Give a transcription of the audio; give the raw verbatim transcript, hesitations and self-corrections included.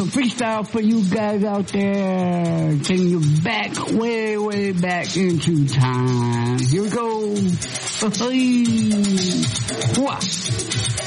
freestyle for you guys out there. Taking you back, way, way back into time. Here we go. Wah.